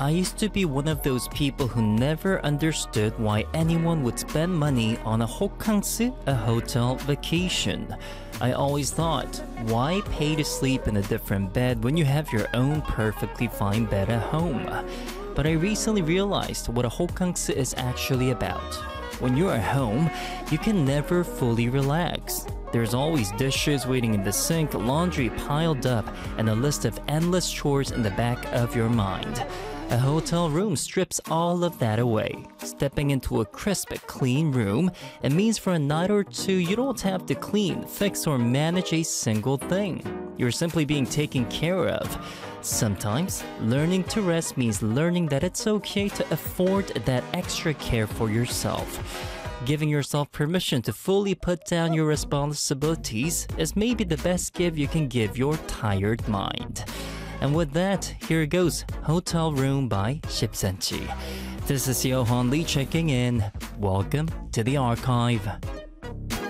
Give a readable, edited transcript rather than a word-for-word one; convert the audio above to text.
I used to be one of those people who never understood why anyone would spend money on a hokkangsu, a hotel vacation. I always thought, why pay to sleep in a different bed when you have your own perfectly fine bed at home? But I recently realized what a hokkangsu is actually about. When you're at home, you can never fully relax. There's always dishes waiting in the sink, laundry piled up, and a list of endless chores in the back of your mind. A hotel room strips all of that away. Stepping into a crisp, clean room, it means for a night or two you don't have to clean, fix, or manage a single thing. You're simply being taken care of. Sometimes, learning to rest means learning that it's okay to afford that extra care for yourself. Giving yourself permission to fully put down your responsibilities is maybe the best gift you can give your tired mind. And with that, here goes Hotel Room by 10cm. This is Yohan Lee checking in. Welcome to the archive.